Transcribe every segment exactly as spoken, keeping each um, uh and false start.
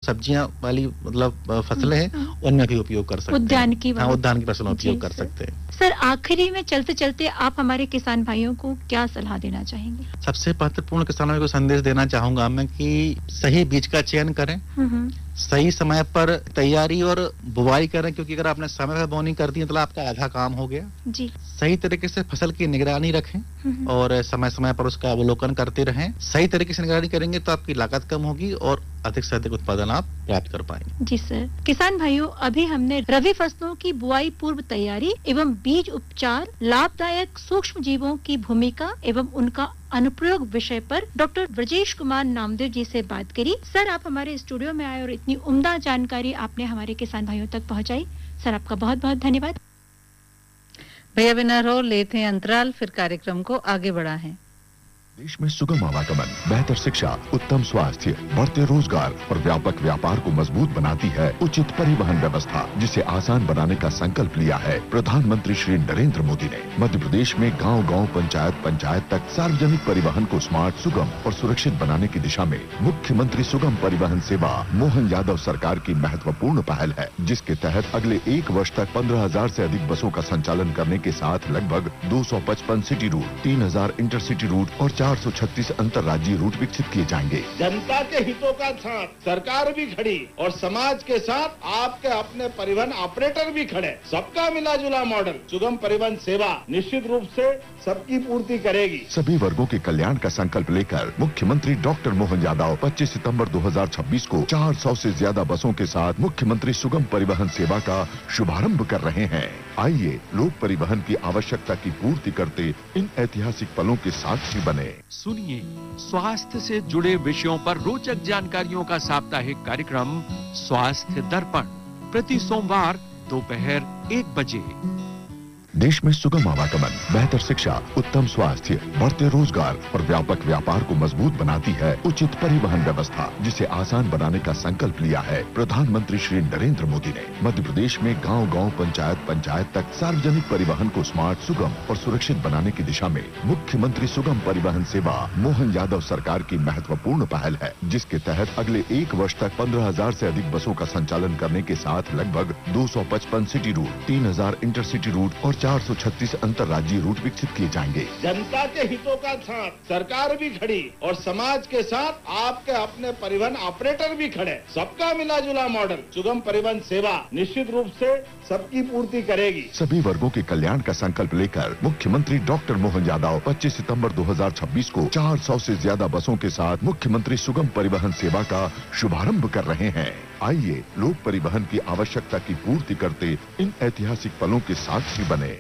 सब्जियां वाली मतलब फसलें हैं उनमें भी उपयोग कर सकते हैं। उद्यान की हाँ, उद्यान की फसलों में उपयोग कर सकते हैं। सर, आखिरी में चलते चलते आप हमारे किसान भाइयों को क्या सलाह देना चाहेंगे? सबसे महत्वपूर्ण किसानों को संदेश देना चाहूंगा मैं कि सही बीज का चयन करें, सही समय पर तैयारी और बुवाई करें, क्योंकि अगर आपने समय पर बोनी कर दी तो आपका आधा काम हो गया जी। सही तरीके से फसल की निगरानी रखें और समय समय पर उसका अवलोकन करते रहें। सही तरीके से निगरानी करेंगे तो आपकी लागत कम होगी और अधिक से अधिक उत्पादन आप प्राप्त कर पाएंगे। जी सर। किसान भाइयों, अभी हमने रबी फसलों की बुआई पूर्व तैयारी एवं बीज उपचार, लाभदायक सूक्ष्म जीवों की भूमिका एवं उनका अनुप्रयोग विषय पर डॉक्टर ब्रजेश कुमार नामदेव जी से बात करी। सर, आप हमारे स्टूडियो में आए और इतनी उम्दा जानकारी आपने हमारे किसान भाइयों तक पहुंचाई। सर, आपका बहुत बहुत धन्यवाद। भैया बिना रो लेते हैं अंतराल, फिर कार्यक्रम को आगे बढ़ा है। देश में सुगम आवागमन, बेहतर शिक्षा, उत्तम स्वास्थ्य, बढ़ते रोजगार और व्यापक व्यापार को मजबूत बनाती है उचित परिवहन व्यवस्था, जिसे आसान बनाने का संकल्प लिया है प्रधानमंत्री श्री नरेंद्र मोदी ने। मध्य प्रदेश में गांव-गांव, पंचायत पंचायत तक सार्वजनिक परिवहन को स्मार्ट, सुगम और सुरक्षित बनाने की दिशा में मुख्यमंत्री सुगम परिवहन सेवा मोहन यादव सरकार की महत्वपूर्ण पहल है, जिसके तहत अगले एक वर्ष तक पंद्रह हजार से अधिक बसों का संचालन करने के साथ लगभग दो सौ पचपन सिटी रूट, तीन हजार इंटरसिटी रूट और चार सौ छत्तीस अंतर्राज्यीय रूट विकसित किए जाएंगे। जनता के हितों का साथ सरकार भी खड़ी और समाज के साथ आपके अपने परिवहन ऑपरेटर भी खड़े। सबका मिला जुला मॉडल सुगम परिवहन सेवा निश्चित रूप से सबकी पूर्ति करेगी। सभी वर्गों के कल्याण का संकल्प लेकर मुख्यमंत्री डॉक्टर मोहन यादव पच्चीस सितंबर दो हजार छब्बीस को चार सौ से ज्यादा बसों के साथ मुख्यमंत्री सुगम परिवहन सेवा का शुभारंभ कर रहे हैं। आइए लोक परिवहन की आवश्यकता की पूर्ति करते इन ऐतिहासिक पलों के साक्षी बने। सुनिए, स्वास्थ्य से जुड़े विषयों पर रोचक जानकारियों का साप्ताहिक कार्यक्रम स्वास्थ्य दर्पण प्रति सोमवार दोपहर एक बजे। देश में सुगम आवागमन, बेहतर शिक्षा, उत्तम स्वास्थ्य, बढ़ते रोजगार और व्यापक व्यापार को मजबूत बनाती है उचित परिवहन व्यवस्था, जिसे आसान बनाने का संकल्प लिया है प्रधानमंत्री श्री नरेंद्र मोदी ने। मध्य प्रदेश में गांव-गांव, पंचायत पंचायत तक सार्वजनिक परिवहन को स्मार्ट, सुगम और सुरक्षित बनाने की दिशा में मुख्यमंत्री सुगम परिवहन सेवा मोहन यादव सरकार की महत्वपूर्ण पहल है, जिसके तहत अगले एक वर्ष तक पंद्रह हजार से अधिक बसों का संचालन करने के साथ लगभग दो सौ पचपन सिटी रूट, तीन हजार इंटरसिटी रूट और चार सौ छत्तीस अंतर्राज्यीय रूट विकसित किए जाएंगे। जनता के हितों का साथ सरकार भी खड़ी और समाज के साथ आपके अपने परिवहन ऑपरेटर भी खड़े। सबका मिला जुला मॉडल सुगम परिवहन सेवा निश्चित रूप से सबकी पूर्ति करेगी। सभी वर्गों के कल्याण का संकल्प लेकर मुख्यमंत्री डॉक्टर मोहन यादव पच्चीस सितंबर दो हजार छब्बीस को चार सौ से ज्यादा बसों के साथ मुख्यमंत्री सुगम परिवहन सेवा का शुभारंभ कर रहे हैं। आइए लोक परिवहन की आवश्यकता की पूर्ति करते इन ऐतिहासिक पलों के साक्षी बने।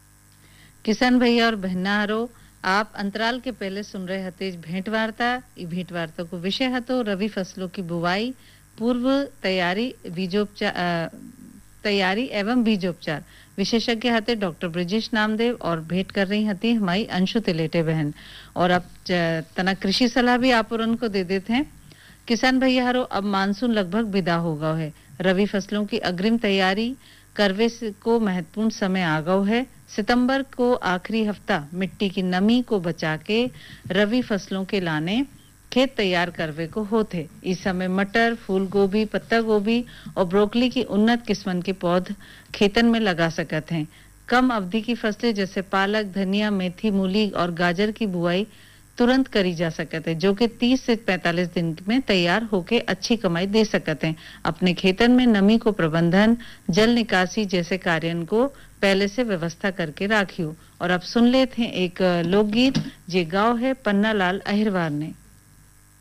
किसान भैया और बहनारो, आप अंतराल के पहले सुन रहे हते भेंट वार्ता। ई भेंट वार्ता को विषय हतो रवि फसलों की बुवाई, पूर्व तैयारी, बीजोपचार तैयारी एवं बीजोपचार। विशेषज्ञ हते डॉक्टर ब्रजेश नामदेव और भेंट कर रही हती हमारी अंशु तिलेटे बहन। और अब तना कृषि सलाह भी आप उनको दे देते हैं। किसान भैया हरो, अब मानसून लगभग विदा हो गया है। रवि फसलों की अग्रिम तैयारी करवे को महत्वपूर्ण समय आ गया है। सितंबर को आखिरी हफ्ता मिट्टी की नमी को बचा के रवि फसलों के लाने खेत तैयार करवे को होते। इस समय मटर, फूल गोभी, पत्ता गोभी और ब्रोकली की उन्नत किस्म के पौध खेतन में लगा सकते हैं। कम अवधि की फसलें जैसे पालक, धनिया, मेथी, मूली और गाजर की बुआई तुरंत करी जा सकते हैं, जो कि तीस से पैंतालीस दिन में तैयार होके अच्छी कमाई दे सकते हैं। अपने खेतन में नमी को प्रबंधन, जल निकासी जैसे कार्यों को पहले से व्यवस्था करके राखियो। और अब सुन लेते हैं एक लोकगीत जे गाँव है पन्ना लाल अहिरवार ने।